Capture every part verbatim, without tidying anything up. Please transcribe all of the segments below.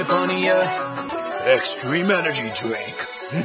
Extreme energy drink.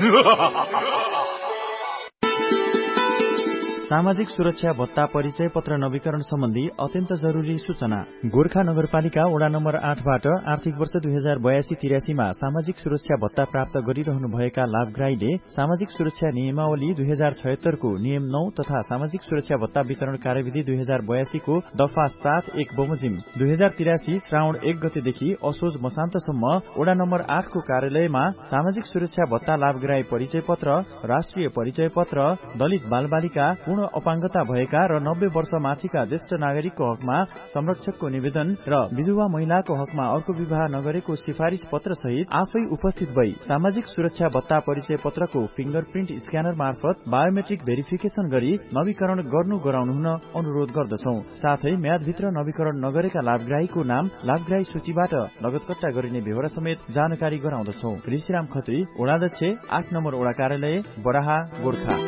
सामाजिक सुरक्षा भत्ता परिचय पत्र नवीकरण सम्बन्धी अत्यन्त जरुरी सूचना। गोर्खा नगरपालिका वडा नम्बर आठबाट आर्थिक वर्ष दुई हजार बयासी तिरासीमा सामाजिक सुरक्षा भत्ता प्राप्त गरिरहनुभएका लाभग्राहीले सामाजिक सुरक्षा नियमावली दुई हजार छयत्तरको नियम नौ तथा सामाजिक सुरक्षा भत्ता वितरण कार्यविधि दुई हजार बयासीको दफा सात एक बमोजिम दुई हजार तिरासी श्रावण एक गतेदेखि असोज मसान्तसम्म वडा नम्बर आठको कार्यालयमा सामाजिक सुरक्षा भत्ता लाभग्राही परिचय पत्र, राष्ट्रिय परिचय पत्र, दलित बालबालिका, पूर्ण अपाङ्गता भएका र नब्बे वर्ष माथिका ज्येष्ठ नागरिकको हकमा संरक्षकको निवेदन र विधवा महिलाको हकमा अर्को विवाह नगरेको सिफारिश पत्र सहित आफै उपस्थित भई सामाजिक सुरक्षा भत्ता परिचय पत्रको फिंगरप्रिन्ट स्क्यानर मार्फत बायोमेट्रिक भेरिफिकेशन गरी नवीकरण गर्नु गराउनु हुन अनुरोध गर्दछौं। साथै म्यादभित्र नवीकरण नगरेका लाभग्राहीको नाम लाभग्राही सूचीबाट लगतकट्टा गरिने बेहोरा समेत जानकारी गराउँदछौं। ऋषिराम खत्री, वडाध्यक्ष, आठ नम्बर वडा कार्यालय, बराहा, गोर्खा।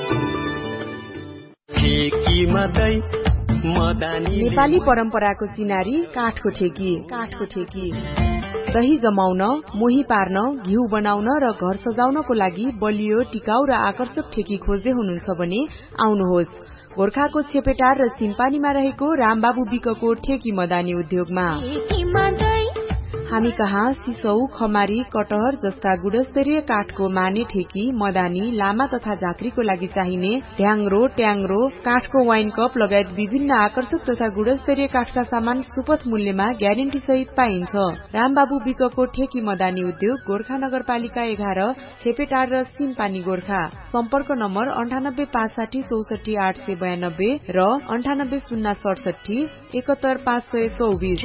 नेपाली परम्पराको चिनारी काठको ठेकी। काठको ठेकी दही जमाउन, मोही पार्न, घिउ बनाउन र घर सजाउनको लागि बलियो, टिकाउ र आकर्षक ठेकी खोज्दै हुनुहुन्छ भने आउनुहोस् गोर्खाको छेपेटार र सिम्पानीमा रहेको रामबाबु विकको ठेकी मदानी उद्योगमा। हामी कहाँ सिसौ, खमारी, कटहर जस्ता गुणस्तरीय काठको माने ठेकी, मदानी, लामा तथा झाँक्रीको लागि चाहिने ढ्याङ्ग्रो, ट्याङ्ग्रो, काठको वाइन कप लगायत विभिन्न आकर्षक तथा गुणस्तरीय काठका सामान सुपथ मूल्यमा ग्यारेन्टी सहित पाइन्छ। रामबाबु विकको ठेकी मदानी उद्योग गोर्खा नगरपालिका एघार, छेपेटार र सिम्पानी, गोर्खा। सम्पर्क नम्बर अन्ठानब्बे पाँच साठी चौसठी आठ सय बयानब्बे र अन्ठानब्बे शून्य सडसठी एकहत्तर पाँच सय चौबिस।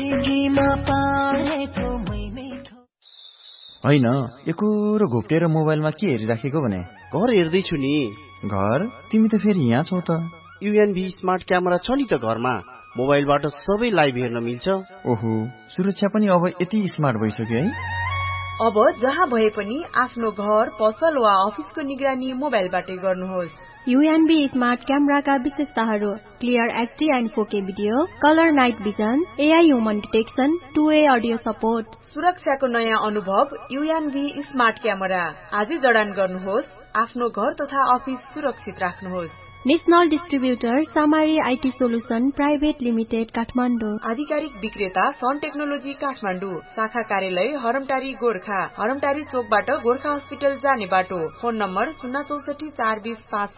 होइन, एकोरो घोप्टेर मोबाइलमा के हेरिराखेको भने? घर हेर्दैछु नि। घर? तिमी त फेरि यहाँ छौ त। युएनबी स्मार्ट क्यामेरा छ नि त घरमा, मोबाइलबाट सबै लाइभ हेर्न मिल्छ। ओहो, सुरक्षा पनि अब यति स्मार्ट भइसक्यो है। अब जहाँ भए पनि आफ्नो घर, पसल वा अफिसको निगरानी मोबाइलबाटै गर्नुहोस्। युएनबी स्मार्ट क्यामेराका विशेषताहरू: क्लियर एचडी एन्ड फोर के video, colour night vision, AI human detection, two way audio support. सुरक्षाको नयाँ अनुभव युएनबी स्मार्ट क्यामेरा। आजै जडान गर्नुहोस्, आफ्नो घर तथा अफिस सुरक्षित राख्नुहोस्। National distributor सामारी IT solution private limited, Kathmandu. आधिकारिक विक्रेता सन टेक्नोलोजी, काठमाडौँ। शाखा कार्यालय हरमटारी, गोर्खा। हरमटारी चोकबाट गोर्खा हस्पिटल जाने बाटो। फोन नम्बर शून्य चौसठी चार बीस पाँच